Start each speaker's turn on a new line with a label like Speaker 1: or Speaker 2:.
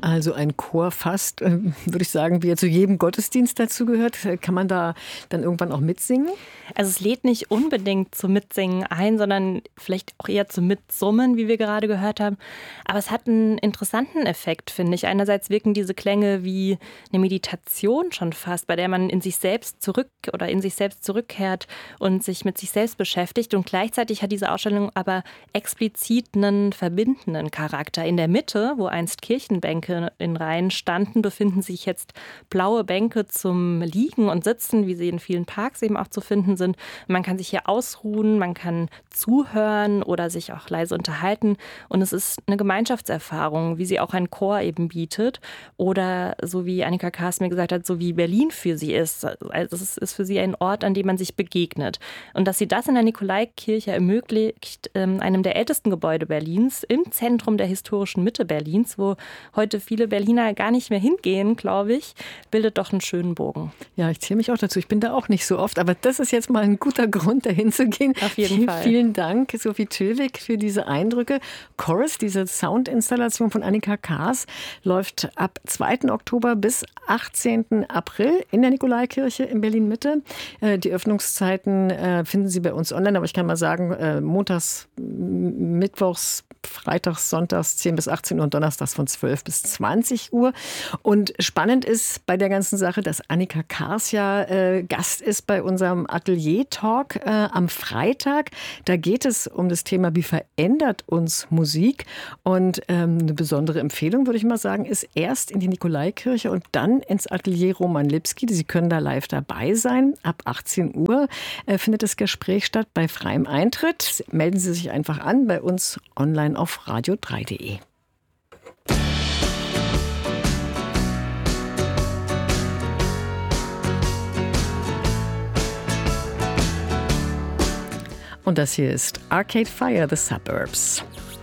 Speaker 1: Also ein Chor fast, würde ich sagen, wie er zu jedem Gottesdienst dazu gehört. Kann man da dann irgendwann auch mitsingen?
Speaker 2: Also es lädt nicht unbedingt zum Mitsingen ein, sondern vielleicht auch eher zum Mitsummen, wie wir gerade gehört haben. Aber es hat einen interessanten Effekt, finde ich. Einerseits wirken diese Klänge wie eine Meditation schon fast, bei der man in sich selbst zurückkehrt und sich mit sich selbst beschäftigt. Und gleichzeitig hat diese Ausstellung aber explizit einen verbindenden Charakter. In der Mitte, wo einst Kirchenbänke in Reihen standen, befinden sich jetzt blaue Bänke zum Liegen und Sitzen, wie sie in vielen Parks eben auch zu finden sind. Man kann sich hier ausruhen, man kann zuhören oder sich auch leise unterhalten. Und es ist eine Gemeinschaftserfahrung, wie sie auch ein Chor eben bietet. Oder so wie Annika Kaas mir gesagt hat, so wie Berlin für sie ist. Also es ist für sie ein Ort, an dem man sich begegnet. Und dass sie das in der Nikolaikirche ermöglicht, einem der ältesten Gebäude Berlins, im Zentrum der historischen Mitte Berlins, wo heute viele Berliner gar nicht mehr hingehen, glaube ich, bildet doch einen schönen Bogen.
Speaker 1: Ja, ich zähle mich auch dazu. Ich bin da auch nicht so oft, aber das ist jetzt mal ein guter Grund, dahin zu gehen.
Speaker 2: Auf jeden Fall.
Speaker 1: Vielen Dank, Sophie Tillwig, für diese Eindrücke. Chorus, diese Soundinstallation von Annika Kaas, läuft ab 2. Oktober bis 18. April in der Nikolaikirche in Berlin-Mitte. Die Öffnungszeiten finden Sie bei uns online, aber ich kann mal sagen, montags, mittwochs, freitags, sonntags 10 bis 18 Uhr und donnerstags von 12 bis 20 Uhr. Und spannend ist bei der ganzen Sache, dass Annika Kaas ja Gast ist bei unserem Atelier-Talk am Freitag. Da geht es um das Thema, wie verändert uns Musik? Und eine besondere Empfehlung, würde ich mal sagen, ist erst in die Nikolaikirche und dann ins Atelier Roman Lipski. Sie können da live dabei sein. Ab 18 Uhr findet das Gespräch statt bei freiem Eintritt. Melden Sie sich einfach an bei uns online auf radio3.de. Und das hier ist Arcade Fire, The Suburbs.